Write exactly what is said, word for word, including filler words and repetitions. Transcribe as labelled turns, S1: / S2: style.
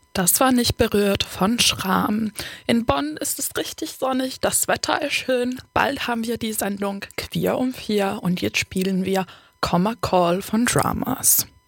S1: Das war nicht berührt von Schram. In Bonn ist es richtig sonnig, das Wetter ist schön. Bald haben wir die Sendung Queer um vier und jetzt spielen wir Comma Call von Dramas.